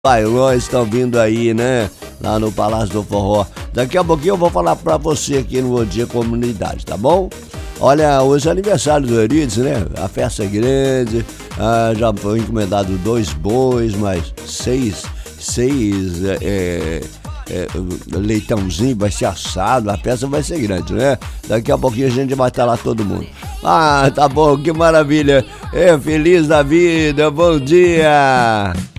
bailões estão vindo aí, né? Lá no Palácio do Forró. Daqui a pouquinho eu vou falar pra você aqui no Bom Dia Comunidade, tá bom? Olha, hoje é aniversário do Eurídice, né? A festa é grande, já foi encomendado 2 bois, mais 6 leitãozinho, vai ser assado, a festa vai ser grande, né? Daqui a pouquinho a gente vai estar lá todo mundo. Tá bom, que maravilha. Feliz da vida, bom dia!